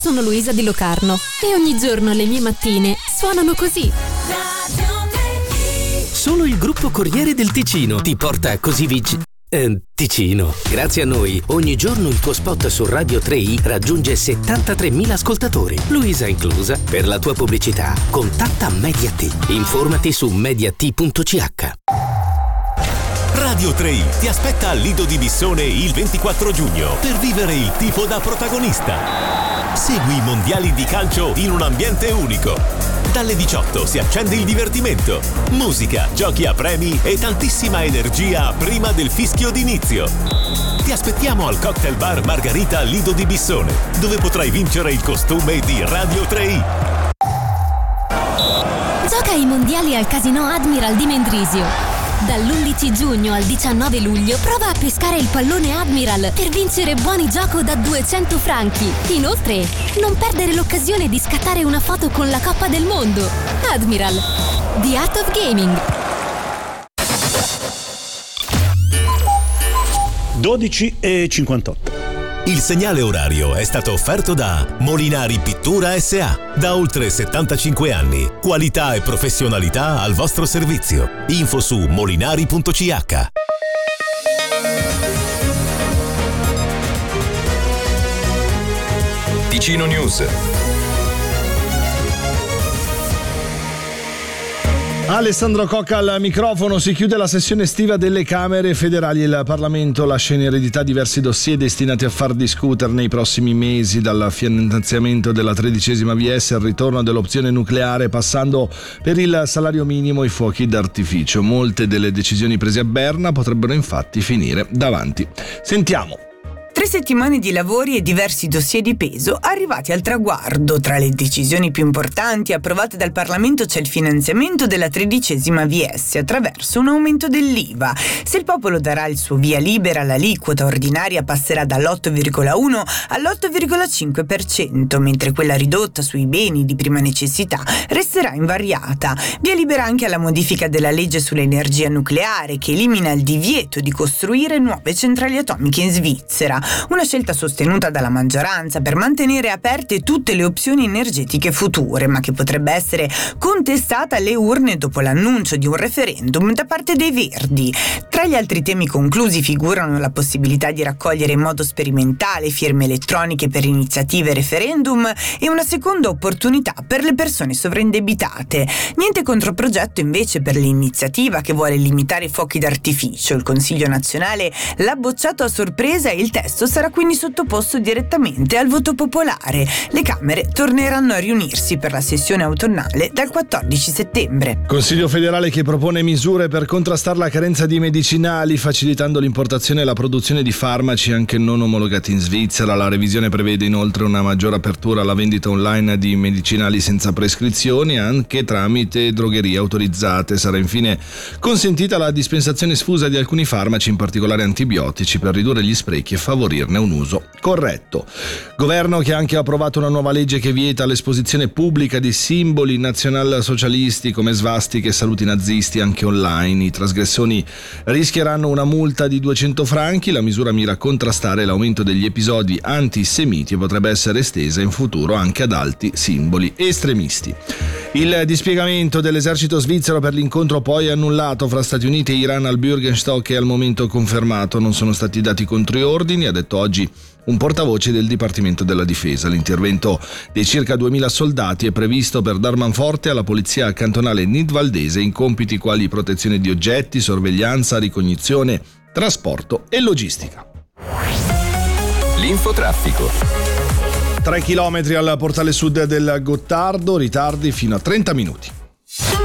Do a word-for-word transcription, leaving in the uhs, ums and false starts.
Sono Luisa Di Locarno e ogni giorno le mie mattine suonano così. Solo il gruppo Corriere del Ticino ti porta così vicino. Eh, Ticino. Grazie a noi, ogni giorno il tuo spot su Radio tre i raggiunge settantatremila ascoltatori, Luisa inclusa. Per la tua pubblicità, contatta Mediat. Informati su mediat punto c h. Radio tre i ti aspetta al Lido di Bissone il ventiquattro giugno per vivere il tifo da protagonista. Segui i mondiali di calcio in un ambiente unico. Dalle diciotto si accende il divertimento. Musica, giochi a premi e tantissima energia prima del fischio d'inizio. Ti aspettiamo al Cocktail Bar Margarita Lido di Bissone, dove potrai vincere il costume di Radio tre i. Gioca ai mondiali al Casino Admiral di Mendrisio. Dall'undici giugno al diciannove luglio prova a pescare il pallone Admiral per vincere buoni gioco da duecento franchi. Inoltre, non perdere l'occasione di scattare una foto con la Coppa del Mondo. Admiral, The Art of Gaming. dodici e cinquantotto. Il segnale orario è stato offerto da Molinari Pittura S A. Da oltre settantacinque anni. Qualità e professionalità al vostro servizio. Info su molinari punto c h. Ticino News. Alessandro Cocca al microfono. Si chiude la sessione estiva delle Camere federali. Il Parlamento lascia in eredità diversi dossier destinati a far discutere nei prossimi mesi, dal finanziamento della tredicesima V S al ritorno dell'opzione nucleare, passando per il salario minimo e i fuochi d'artificio. Molte delle decisioni prese a Berna potrebbero infatti finire davanti. Sentiamo. Tre settimane di lavori e diversi dossier di peso arrivati al traguardo. Tra le decisioni più importanti approvate dal Parlamento c'è il finanziamento della tredicesima V S attraverso un aumento dell'I V A. Se il popolo darà il suo via libera, l'aliquota ordinaria passerà dall'otto virgola uno all'otto virgola cinque per cento, mentre quella ridotta sui beni di prima necessità resterà invariata. Via libera anche alla modifica della legge sull'energia nucleare, che elimina il divieto di costruire nuove centrali atomiche in Svizzera. Una scelta sostenuta dalla maggioranza per mantenere aperte tutte le opzioni energetiche future, ma che potrebbe essere contestata alle urne dopo l'annuncio di un referendum da parte dei Verdi. Tra gli altri temi conclusi figurano la possibilità di raccogliere in modo sperimentale firme elettroniche per iniziative e referendum e una seconda opportunità per le persone sovraindebitate. Niente controprogetto invece per l'iniziativa che vuole limitare i fuochi d'artificio. Il Consiglio nazionale l'ha bocciato a sorpresa e il testo sarà quindi sottoposto direttamente al voto popolare. Le Camere torneranno a riunirsi per la sessione autunnale dal quattordici settembre. Consiglio federale che propone misure per contrastare la carenza di medicinali, facilitando l'importazione e la produzione di farmaci anche non omologati in Svizzera. La revisione prevede inoltre una maggiore apertura alla vendita online di medicinali senza prescrizioni, anche tramite drogherie autorizzate. Sarà infine consentita la dispensazione sfusa di alcuni farmaci, in particolare antibiotici, per ridurre gli sprechi e favorirne un uso corretto. Governo che ha anche approvato una nuova legge che vieta l'esposizione pubblica di simboli nazionalsocialisti come svastiche e saluti nazisti anche online. I trasgressoni rischieranno una multa di duecento franchi. La misura mira a contrastare l'aumento degli episodi antisemiti e potrebbe essere estesa in futuro anche ad altri simboli estremisti. Il dispiegamento dell'esercito svizzero per l'incontro poi annullato fra Stati Uniti e Iran al Bürgenstock è al momento confermato. Non sono stati dati controordini, ha detto oggi un portavoce del Dipartimento della Difesa. L'intervento dei circa duemila soldati è previsto per dar manforte alla polizia cantonale nidvaldese in compiti quali protezione di oggetti, sorveglianza, ricognizione, trasporto e logistica. L'infotraffico. tre chilometri al portale sud del Gottardo, ritardi fino a trenta minuti.